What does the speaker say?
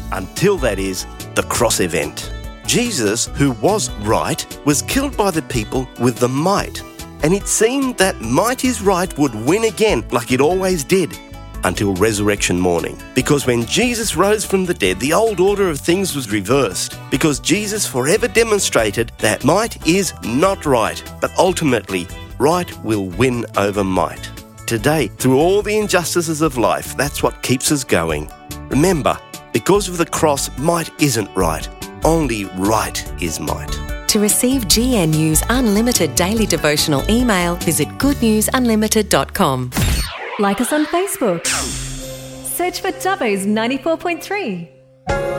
until, that is, the cross event. Jesus, who was right, was killed by the people with the might. And it seemed that might is right would win again, like it always did, until resurrection morning. Because when Jesus rose from the dead, the old order of things was reversed. Because Jesus forever demonstrated that might is not right, but ultimately, right will win over might. Today, through all the injustices of life, that's what keeps us going. Remember, because of the cross, might isn't right. Only right is might. To receive GN News Unlimited daily devotional email, visit goodnewsunlimited.com. Like us on Facebook. Search for Dubbo's 94.3.